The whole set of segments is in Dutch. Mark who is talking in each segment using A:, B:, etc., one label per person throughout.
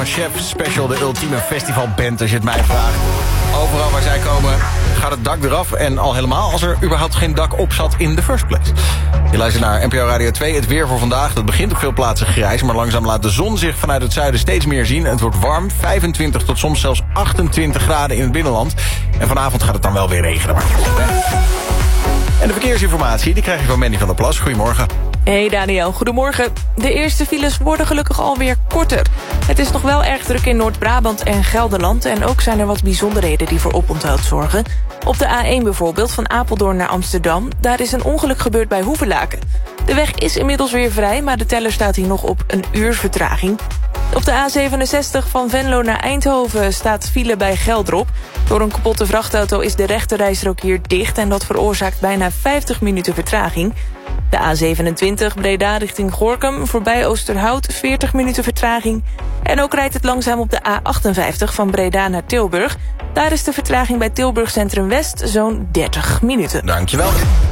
A: Chef Special, de ultieme festivalband als je het mij vraagt. Overal waar zij komen gaat het dak eraf. En al helemaal als er überhaupt geen dak op zat in the first place. Je luistert naar NPO Radio 2. Het weer voor vandaag. Dat begint op veel plaatsen grijs. Maar langzaam laat de zon zich vanuit het zuiden steeds meer zien. Het wordt warm. 25 tot soms zelfs 28 graden in het binnenland. En vanavond gaat het dan wel weer regenen. Maar en de verkeersinformatie die krijg je van Mandy van der Plas. Goedemorgen.
B: Hey Daniel, goedemorgen. De eerste files worden gelukkig alweer korter. Het is nog wel erg druk in Noord-Brabant en Gelderland. En ook zijn er wat bijzonderheden die voor oponthoud zorgen. Op de A1 bijvoorbeeld, van Apeldoorn naar Amsterdam. Daar is een ongeluk gebeurd bij Hoevelaken. De weg is inmiddels weer vrij, maar de teller staat hier nog op een uur vertraging. Op de A67 van Venlo naar Eindhoven staat file bij Geldrop. Door een kapotte vrachtauto is de rechterrijstrook hier dicht... en dat veroorzaakt bijna 50 minuten vertraging. De A27 Breda richting Gorinchem, voorbij Oosterhout, 40 minuten vertraging. En ook rijdt het langzaam op de A58 van Breda naar Tilburg. Daar is de vertraging bij Tilburg Centrum West zo'n 30 minuten.
A: Dankjewel.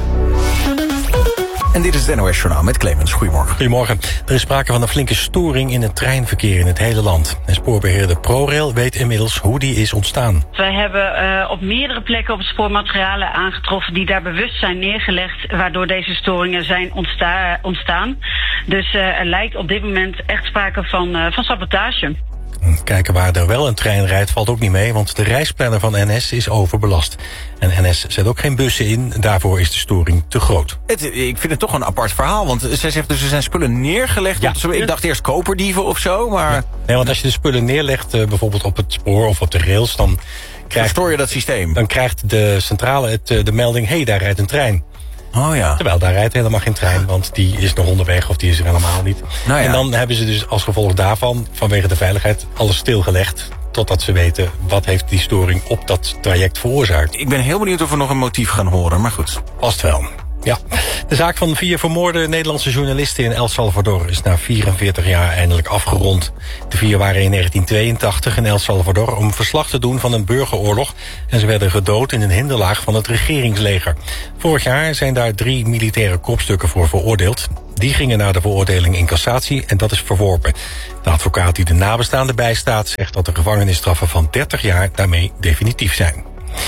A: En dit is het NOS Journaal met Clemens. Goedemorgen.
C: Goedemorgen. Er is sprake van een flinke storing in het treinverkeer in het hele land. En spoorbeheerder ProRail weet inmiddels hoe die is ontstaan.
D: Wij hebben op meerdere plekken op het spoor materialen aangetroffen die daar bewust zijn neergelegd, waardoor deze storingen zijn ontstaan. Dus er lijkt op dit moment echt sprake van sabotage.
C: Kijken waar er wel een trein rijdt valt ook niet mee, want de reisplanner van NS is overbelast. En NS zet ook geen bussen in, daarvoor is de storing te groot.
A: Ik vind het toch een apart verhaal, want zij zegt dus er zijn spullen neergelegd. Ja. Ik dacht eerst koperdieven of zo, maar... Ja.
C: Nee, want als je de spullen neerlegt, bijvoorbeeld op het spoor of op de rails, dan
A: verstoor je dat systeem.
C: Dan krijgt de centrale de melding, hey, daar rijdt een trein.
A: Oh ja.
C: Terwijl daar rijdt helemaal geen trein, want die is nog onderweg of die is er helemaal niet.
A: Nou ja.
C: En dan hebben ze dus als gevolg daarvan, vanwege de veiligheid, alles stilgelegd. Totdat ze weten wat heeft die storing op dat traject veroorzaakt.
A: Ik ben heel benieuwd of we nog een motief gaan horen, maar goed.
C: Past wel. Ja, de zaak van 4 vermoorde Nederlandse journalisten in El Salvador is na 44 jaar eindelijk afgerond. De 4 waren in 1982 in El Salvador om verslag te doen van een burgeroorlog en ze werden gedood in een hinderlaag van het regeringsleger. Vorig jaar zijn daar 3 militaire kopstukken voor veroordeeld. Die gingen naar de veroordeling in cassatie en dat is verworpen. De advocaat die de nabestaanden bijstaat zegt dat de gevangenisstraffen van 30 jaar daarmee definitief zijn.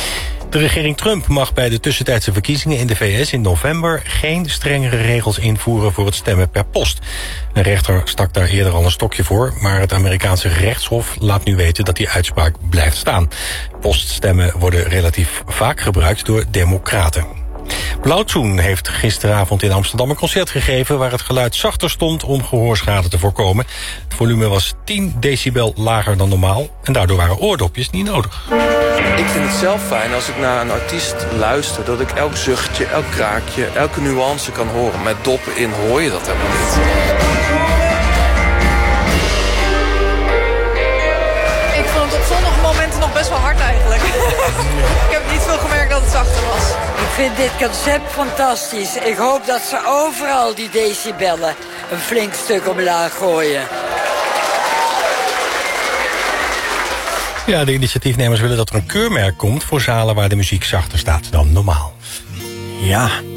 C: De regering Trump mag bij de tussentijdse verkiezingen in de VS in november geen strengere regels invoeren voor het stemmen per post. Een rechter stak daar eerder al een stokje voor, maar het Amerikaanse gerechtshof laat nu weten dat die uitspraak blijft staan. Poststemmen worden relatief vaak gebruikt door democraten. Blauwtsoen heeft gisteravond in Amsterdam een concert gegeven waar het geluid zachter stond om gehoorschade te voorkomen. Het volume was 10 decibel lager dan normaal en daardoor waren oordopjes niet nodig.
E: Ik vind het zelf fijn als ik naar een artiest luister, dat ik elk zuchtje, elk kraakje, elke nuance kan horen. Met doppen in hoor je dat helemaal niet.
F: Ik vond het op sommige momenten nog best wel hard eigenlijk. Ik heb niet veel gemerkt dat het zachter was.
G: Ik vind dit concept fantastisch. Ik hoop dat ze overal die decibellen een flink stuk omlaag gooien.
C: Ja, de initiatiefnemers willen dat er een keurmerk komt voor zalen waar de muziek zachter staat dan normaal.
A: Ja,